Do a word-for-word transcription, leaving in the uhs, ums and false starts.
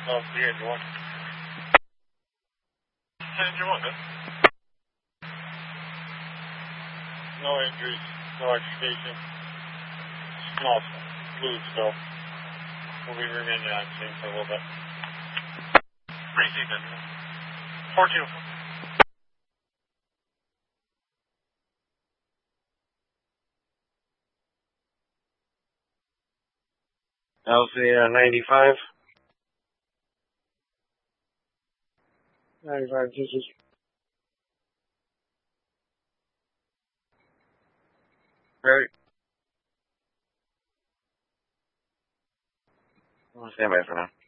Oh, the engine one. Engine one, huh? No injuries, no agitation. Small fluid spill. We'll be remaining on scene for a little bit. Pretty deep in. fourteen. Alpha ninety-five. ninety-five, this is. Right. I'll stand by for now.